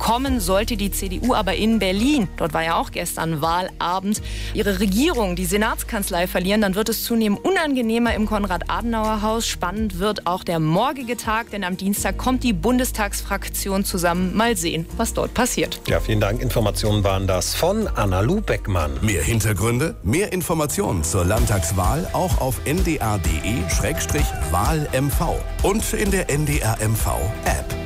bekommen, sollte die CDU aber in Berlin, dort war ja auch gestern Wahlabend, ihre Regierung, die Senatskanzlei verlieren, dann wird es zunehmend unangenehmer im Konrad-Adenauer-Haus. Spannend wird auch der morgige Tag, denn am Dienstag kommt die Bundestagsfraktion zusammen. Mal sehen, was dort passiert. Ja, vielen Dank. Informationen waren das von Anna-Lu Beckmann. Mehr Hintergründe, mehr Informationen zur Landtagswahl auch auf ndr.de/wahlmv und in der NDR MV App.